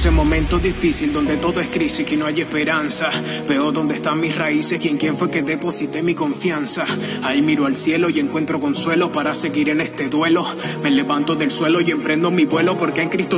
ese momento difícil donde todo es crisis y no hay esperanza. Veo dónde están mis raíces y en quién fue que deposité mi confianza. Ahí miro al cielo y encuentro consuelo para seguir en este duelo. Me levanto del suelo y emprendo mi vuelo porque en Cristo